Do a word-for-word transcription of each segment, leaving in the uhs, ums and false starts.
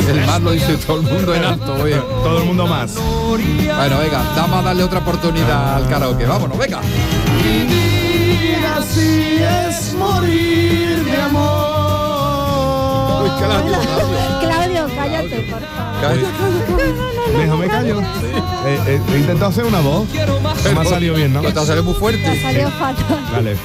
El más lo dice todo el mundo en alto, oye. Todo el mundo más. Bueno, venga, vamos a darle otra oportunidad al karaoke. Vámonos, venga. Vivir así es morir de amor. Uy, Claudio, Claudio, cállate, por favor. Calla, Déjame callo. Eh, eh, he intentado hacer una voz. No me ha salido bien, ¿no? Te ha salido muy Te fuerte. ha salido fatal. Vale.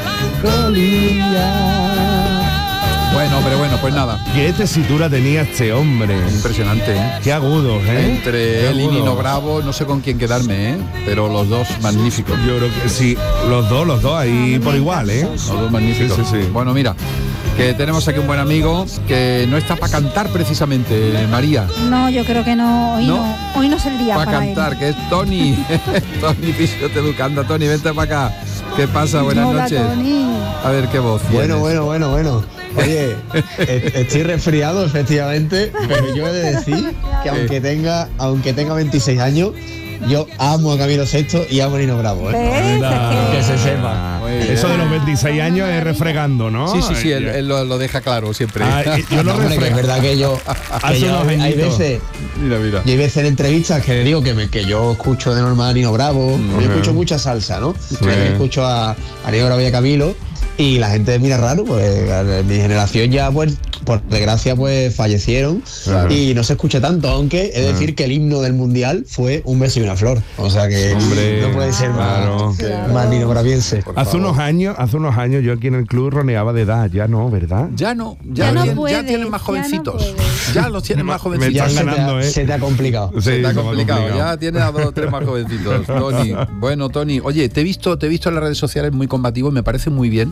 Bueno, hombre, bueno, pues nada. Qué tesitura tenía este hombre. Impresionante, ¿eh? Qué agudos, ¿eh? Entre Qué él y agudos. Nino Bravo, no sé con quién quedarme, ¿eh? Pero los dos magníficos. Yo creo que sí, los dos, los dos ahí por igual, ¿eh? Los dos magníficos. Sí, sí, sí. Bueno, mira, que tenemos aquí un buen amigo que no está para cantar precisamente, María. No, yo creo que no. Hoy ¿No? no. Hoy no es el día Para para cantar, él. que es Tony. Tony Fisioteducando. Tony, vente para acá. ¿Qué pasa? Buenas Hola, noches. Tony. A ver qué voz tienes. Bueno, bueno, bueno, bueno. Oye, e- estoy resfriado efectivamente, pero yo he de decir que aunque tenga, aunque tenga veintiséis años, yo amo a Camilo Sexto y amo a Nino Bravo, ¿eh? ¿Ves? Es Que que- se sepa. Muy bien. Eso de los veintiséis años es refregando, ¿no? Sí, sí, sí, él, Eh, él lo, lo deja claro siempre. Ah, eh, yo lo No, hombre, que es refrego. verdad que yo, Hace que yo unos hay añitos. veces, Mira, mira. yo hay veces en entrevistas que le digo que, me, que yo escucho de normal a Nino Bravo, yo escucho mucha salsa, ¿no? Yo escucho a, a Nino Bravo y a Camilo y la gente mira raro, pues a mi generación ya, pues, por desgracia, pues fallecieron Claro. y no se escucha tanto, aunque he de decir que el himno del mundial fue Un beso y una flor, o sea que Hombre, no puede ser claro. más, Claro. más Nino Braviense. Por Hace favor. unos años, hace unos años yo aquí en el club roneaba de edad, ya no, ¿verdad? Ya no, ya, Ya no tienen, puedes, ya tienen más ya no jovencitos. puedes. Ya, los tienen más Me jovencitos. Ya están se, ganando, te ha, ¿eh? se te ha complicado. Sí, Está se me ha complicado. Ya tiene a dos o tres más jovencitos, Tony. Bueno, Tony, oye, te he visto, te he visto en las redes sociales muy combativo y me parece muy bien.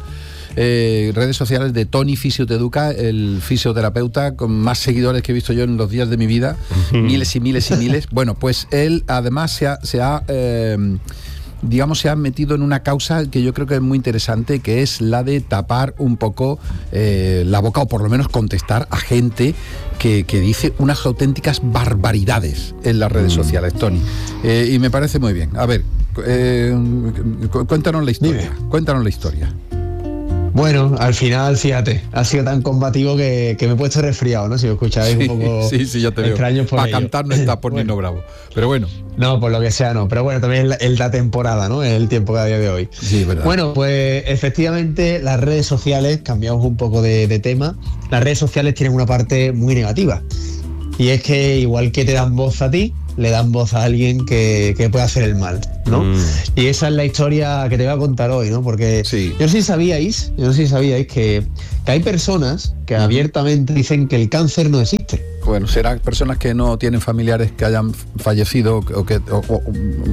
Eh, redes sociales de Tony Fisioteduca, el fisioterapeuta con más seguidores que he visto yo en los días de mi vida, miles y miles y miles. Bueno, pues él además se ha, se ha eh, digamos, se ha metido en una causa que yo creo que es muy interesante, que es la de tapar un poco eh, la boca, o por lo menos contestar a gente que, que dice unas auténticas barbaridades en las redes sociales, Tony. Eh, y me parece muy bien. A ver, eh, cu- cuéntanos la historia. Dime. Cuéntanos la historia. Bueno, al final, fíjate, ha sido tan combativo que, que me he puesto resfriado, ¿no? Si lo escucháis un poco sí, sí, ya te veo. extraños por Para ello. cantar no está por Bueno. Nino Bravo. Pero bueno. No, por lo que sea, no. Pero bueno, también es la, es la temporada, ¿no? Es el tiempo que a día de hoy. Sí, verdad. Bueno, pues efectivamente las redes sociales, cambiamos un poco de, de tema, las redes sociales tienen una parte muy negativa. Y es que igual que te dan voz a ti, le dan voz a alguien que, que puede hacer el mal, ¿no? Mm. Y esa es la historia que te voy a contar hoy, ¿no? Porque Sí. yo no sé si sabíais, yo no sé si sabíais que, que hay personas que abiertamente dicen que el cáncer no existe. Bueno, serán personas que no tienen familiares que hayan fallecido o que, o, o-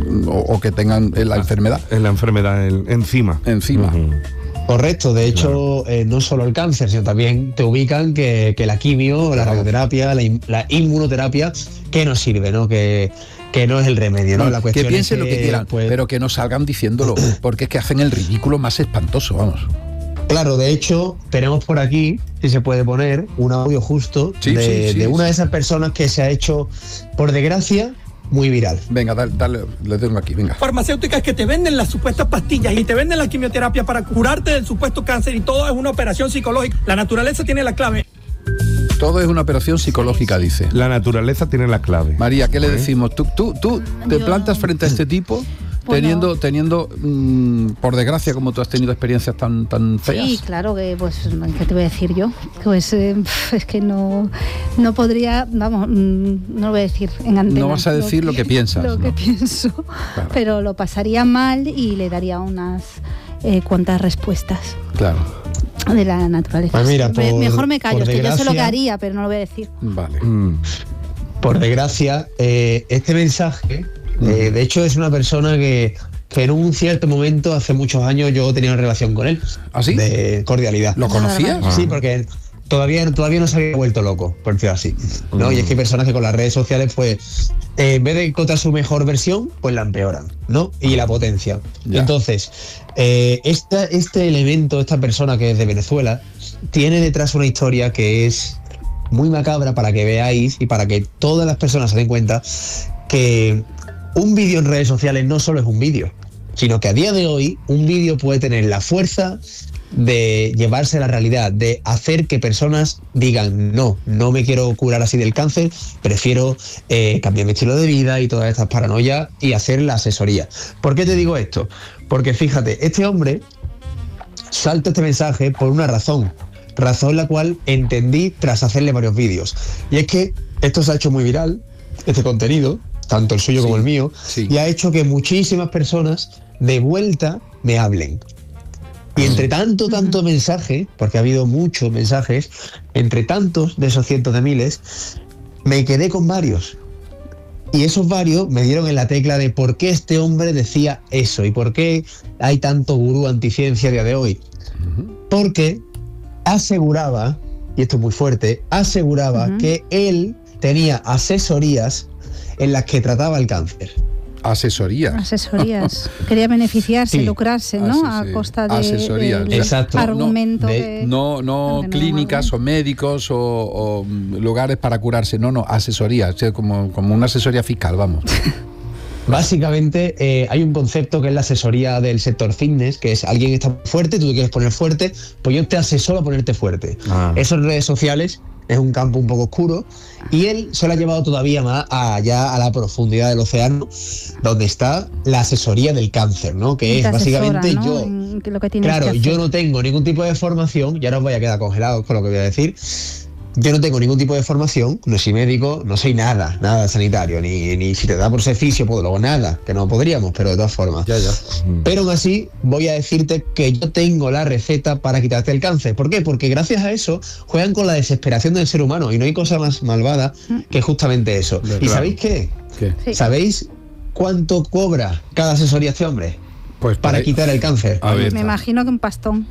o- o que tengan la enfermedad Es la enfermedad el- encima. encima. Ujú. Correcto, de hecho, eh, no solo el cáncer, sino también te ubican que, que la quimio, la radioterapia, la, in- la inmunoterapia, que no sirve, ¿no? Que, que no es el remedio, ¿no? No, La que cuestión es piensen lo que quieran, pues, pero que no salgan diciéndolo, porque es que hacen el ridículo más espantoso, vamos. claro, de hecho, tenemos por aquí, si se puede poner, un audio justo Sí, de, sí, sí, de una sí. de esas personas que se ha hecho, por desgracia, muy viral. Venga, dale, dale, le tengo aquí, venga. Farmacéuticas que te venden las supuestas pastillas y te venden la quimioterapia para curarte del supuesto cáncer, y todo es una operación psicológica. La naturaleza tiene la clave. Todo es una operación psicológica, dice. La naturaleza tiene la clave. María, ¿qué le ¿Eh? decimos? ¿Tú, tú, tú te Yo- plantas frente a este tipo? Bueno. Teniendo, teniendo mm, por desgracia, como tú has tenido experiencias tan, tan feas. Sí, claro que, pues, ¿qué te voy a decir yo? Pues eh, es que no, no podría, vamos, mm, no lo voy a decir en antena. No vas a decir lo que piensas, Lo ¿no? que pienso, Claro. pero lo pasaría mal y le daría unas eh, cuantas respuestas Claro, de la naturaleza. Pues mira, Me- por- Mejor me callo, por es que yo sé lo que desgracia- haría, pero no lo voy a decir. vale. Mm. Por desgracia, eh, este mensaje, eh, de hecho, es una persona que, que en un cierto momento, hace muchos años, yo tenía una relación con él. ¿Ah, sí? De cordialidad. ¿Lo conocías? Ah. Sí, porque todavía, todavía no se había vuelto loco, por decirlo así, ¿no? Y es que hay personas que con las redes sociales, pues, eh, en vez de encontrar su mejor versión, pues la empeoran, ¿no? Y la potencian. Ya. Entonces, eh, esta, este elemento, esta persona que es de Venezuela, tiene detrás una historia que es muy macabra, para que veáis y para que todas las personas se den cuenta que un vídeo en redes sociales no solo es un vídeo, sino que a día de hoy un vídeo puede tener la fuerza de llevarse a la realidad, de hacer que personas digan no, no me quiero curar así del cáncer, prefiero eh, cambiar mi estilo de vida y todas estas paranoias y hacer la asesoría. ¿Por qué te digo esto? Porque fíjate, este hombre salta este mensaje por una razón, razón la cual entendí tras hacerle varios vídeos, y es que esto se ha hecho muy viral, este contenido, tanto el suyo sí, como el mío, sí. y ha hecho que muchísimas personas de vuelta me hablen. Y entre tanto, tanto mensaje, porque ha habido muchos mensajes, entre tantos de esos cientos de miles, me quedé con varios. Y esos varios me dieron en la tecla de por qué este hombre decía eso y por qué hay tanto gurú anticiencia a día de hoy. Porque aseguraba, y esto es muy fuerte, aseguraba uh-huh. que él tenía asesorías en las que trataba el cáncer. Asesorías. Asesorías. Quería beneficiarse, sí. lucrarse, ¿no? Asesor- a costa de, Asesorías. del Exacto. argumento. No, de, de, no, no clínicas o médicos o, o lugares para curarse, no, no, asesorías, o sea, como, como una asesoría fiscal, vamos. Básicamente eh, hay un concepto que es la asesoría del sector fitness, que es alguien está fuerte, tú te quieres poner fuerte, pues yo te asesoro a ponerte fuerte. Ah. Eso en redes sociales es un campo un poco oscuro y él se lo ha llevado todavía más allá a la profundidad del océano, donde está la asesoría del cáncer, ¿no? Que es asesora, básicamente ¿no? yo, lo que claro, que yo no tengo ningún tipo de formación, ya no os voy a quedar congelados con lo que voy a decir. Yo no tengo ningún tipo de formación, no soy médico, no soy nada, nada sanitario, ni, ni si te da por ser fisio, pues luego nada, que no podríamos, pero de todas formas. Ya, ya. Pero aún así voy a decirte que yo tengo la receta para quitarte el cáncer. ¿Por qué? Porque gracias a eso juegan con la desesperación del ser humano y no hay cosa más malvada que justamente eso. Claro. ¿Y sabéis qué? ¿Qué? Sí. ¿Sabéis cuánto cobra cada asesoría este hombre? Pues para ahí, quitar el cáncer. A ver, me imagino que un pastón.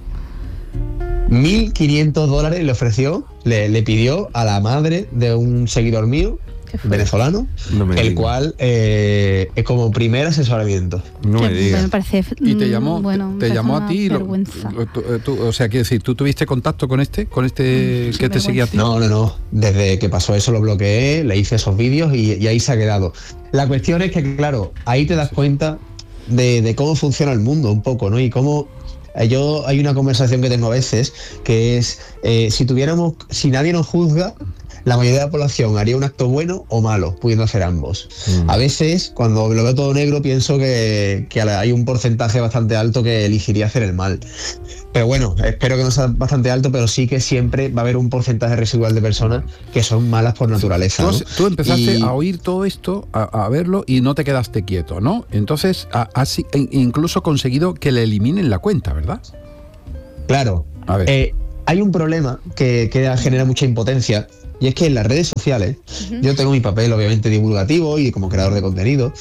mil quinientos dólares le ofreció, le, le pidió a la madre de un seguidor mío, venezolano, no me el diga. cual eh, es como primer asesoramiento. No me Que digas. me parece, y te llamó, bueno, te, te llamó a ti, lo, vergüenza. lo, tú, tú, o sea, quiero decir, ¿tú tuviste contacto con este, con este Mm, que te seguía a ti? No, no, no. Desde que pasó eso lo bloqueé, le hice esos vídeos y, y ahí se ha quedado. La cuestión es que, claro, ahí te das cuenta de, de cómo funciona el mundo un poco, ¿no? Y cómo yo hay una conversación que tengo a veces que es eh, si tuviéramos, si nadie nos juzga, la mayoría de la población haría un acto bueno o malo, pudiendo hacer ambos. Mm. A veces, cuando lo veo todo negro, pienso que, que hay un porcentaje bastante alto que elegiría hacer el mal. Pero bueno, espero que no sea bastante alto, pero sí que siempre va a haber un porcentaje residual de personas que son malas por naturaleza. Tú, ¿no? tú empezaste y... a oír todo esto, a, a verlo y no te quedaste quieto, ¿no? Entonces has incluso conseguido que le eliminen la cuenta, ¿verdad? Claro. A ver. Eh, hay un problema que, que genera mucha impotencia. Y es que en las redes sociales, uh-huh. yo tengo mi papel obviamente divulgativo y como creador de contenido,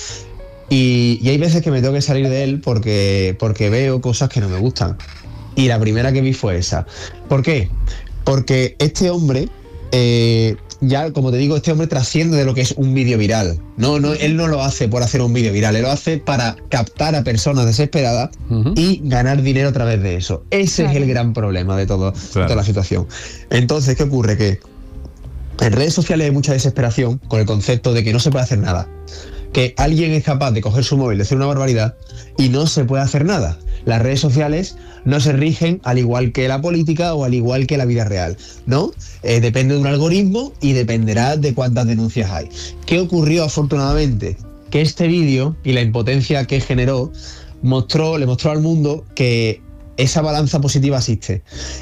y, y hay veces que me tengo que salir de él porque, porque veo cosas que no me gustan. Y la primera que vi fue esa. ¿Por qué? Porque este hombre, eh, ya como te digo, este hombre trasciende de lo que es un vídeo viral. No, no, él no lo hace por hacer un vídeo viral, él lo hace para captar a personas desesperadas uh-huh. y ganar dinero a través de eso. Ese claro. es el gran problema de, todo, claro. de toda la situación. Entonces, ¿qué ocurre? Que en redes sociales hay mucha desesperación con el concepto de que no se puede hacer nada. Que alguien es capaz de coger su móvil, de hacer una barbaridad y no se puede hacer nada. Las redes sociales no se rigen al igual que la política o al igual que la vida real, ¿no? Eh, depende de un algoritmo y dependerá de cuántas denuncias hay. ¿Qué ocurrió afortunadamente? Que este vídeo y la impotencia que generó mostró, le mostró al mundo que esa balanza positiva existe.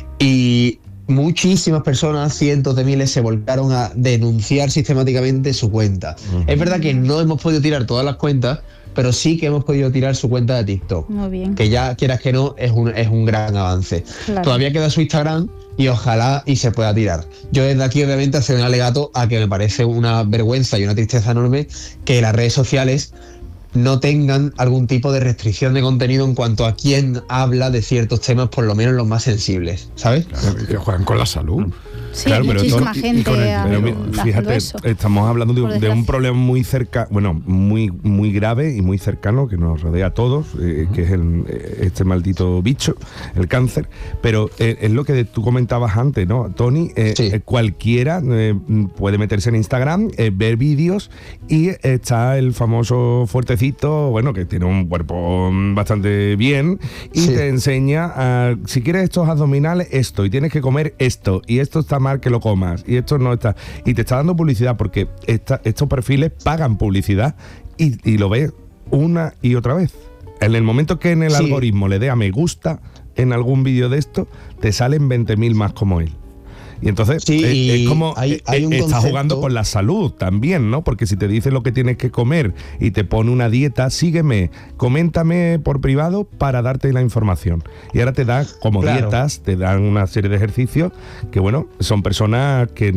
Y muchísimas personas, cientos de miles, se volcaron a denunciar sistemáticamente su cuenta. Uh-huh. Es verdad que no hemos podido tirar todas las cuentas, pero sí que hemos podido tirar su cuenta de TikTok. Muy bien. Que ya, quieras que no, es un, es un gran avance. Claro. Todavía queda su Instagram y ojalá y se pueda tirar. Yo desde aquí, obviamente, hacer un alegato a que me parece una vergüenza y una tristeza enorme que las redes sociales no tengan algún tipo de restricción de contenido en cuanto a quién habla de ciertos temas, por lo menos los más sensibles, ¿sabes? Claro, que juegan con la salud. Sí, claro, pero muchísima todo, gente el, a, pero, fíjate, eso. Estamos hablando de un, de un problema muy cerca, bueno, muy muy grave y muy cercano que nos rodea a todos, eh, que es el, este maldito bicho, el cáncer. Pero eh, es lo que tú comentabas antes, ¿no, Tony? Eh, sí. eh, cualquiera eh, puede meterse en Instagram, eh, ver vídeos y está el famoso fuertecito, bueno, que tiene un cuerpo bastante bien y sí. te enseña, a, si quieres estos abdominales, esto, y tienes que comer esto, y esto está mal que lo comas, y esto no está, y te está dando publicidad porque esta, estos perfiles pagan publicidad y, y lo ves una y otra vez. En el momento que en el sí. algoritmo le dé a me gusta en algún vídeo de esto, te salen veinte mil más como él. Y entonces sí, es, y es como hay, hay un está concepto... jugando con la salud también, ¿no? Porque si te dice lo que tienes que comer y te pone una dieta, sígueme, coméntame por privado para darte la información. Y ahora te da como claro. dietas, te dan una serie de ejercicios que, bueno, son personas que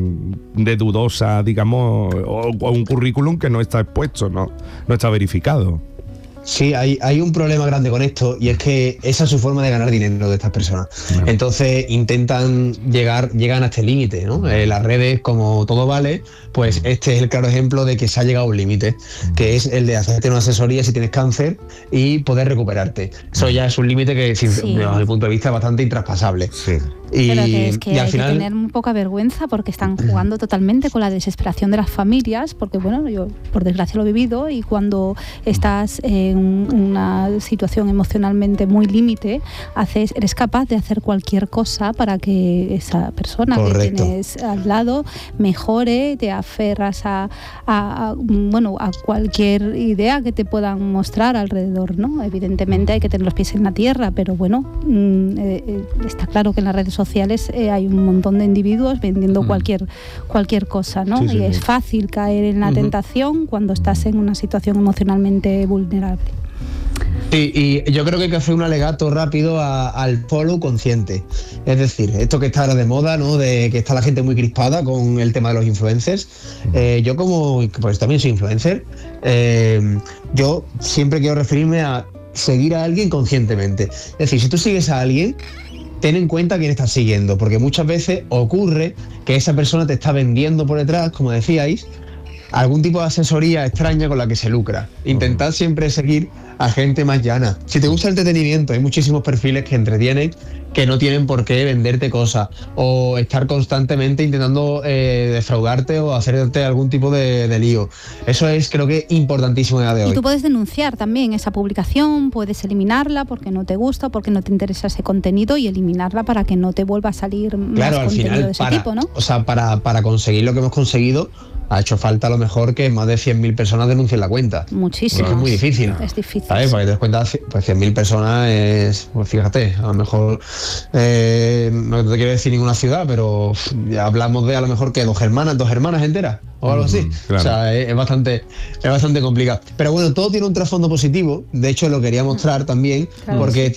de dudosa, digamos, o, o un currículum que no está expuesto, no, no está verificado. Sí, hay, hay un problema grande con esto y es que esa es su forma de ganar dinero de estas personas. Bueno. Entonces intentan llegar, llegan a este límite, ¿no? Eh, las redes, como todo vale, pues este es el claro ejemplo de que se ha llegado a un límite, que es el de hacerte una asesoría si tienes cáncer y poder recuperarte. Eso ya es un límite que, sí. desde mi punto de vista, es bastante intraspasable. Sí. Y, Pero que es que y al hay final... que tener muy poca vergüenza porque están jugando totalmente con la desesperación de las familias, porque bueno, yo por desgracia lo he vivido, y cuando estás en una situación emocionalmente muy límite, haces, eres capaz de hacer cualquier cosa para que esa persona Correcto. que tienes al lado mejore, te aferras a, a, a bueno, a cualquier idea que te puedan mostrar alrededor, ¿no? Evidentemente hay que tener los pies en la tierra, pero bueno, mm, eh, está claro que en las redes sociales eh, hay un montón de individuos vendiendo mm. cualquier cualquier cosa, ¿no? Sí, sí, y sí. es fácil caer en la uh-huh. tentación cuando estás en una situación emocionalmente vulnerable. Sí, y yo creo que hay que hacer un alegato rápido a, al follow consciente. Es decir, esto que está ahora de moda, ¿no? De que está la gente muy crispada con el tema de los influencers. Eh, yo como, pues también soy influencer, eh, yo siempre quiero referirme a seguir a alguien conscientemente. Es decir, si tú sigues a alguien, ten en cuenta quién estás siguiendo, porque muchas veces ocurre que esa persona te está vendiendo por detrás, como decíais, algún tipo de asesoría extraña con la que se lucra. Intentad siempre seguir a gente más llana. Si te gusta el entretenimiento, hay muchísimos perfiles que entretienen, que no tienen por qué venderte cosas o estar constantemente intentando eh, defraudarte o hacerte algún tipo de, de lío. Eso es, creo que, importantísimo en el día de hoy. Y tú puedes denunciar también esa publicación, puedes eliminarla porque no te gusta, porque no te interesa ese contenido, y eliminarla para que no te vuelva a salir claro, más al contenido final, de ese para, tipo, ¿no? O sea, para, para conseguir lo que hemos conseguido, ha hecho falta a lo mejor que más de cien mil personas denuncien la cuenta. Muchísimo. Es muy difícil. Es difícil. ¿Sabes? Para que te des cuenta, pues cien mil personas es, pues fíjate, a lo mejor, eh, no te quiero decir ninguna ciudad, pero ya hablamos de a lo mejor que dos hermanas, dos hermanas enteras o algo así. Mm, claro. O sea, es, es bastante es bastante complicado. Pero bueno, todo tiene un trasfondo positivo. De hecho, lo quería mostrar también, claro, porque sí.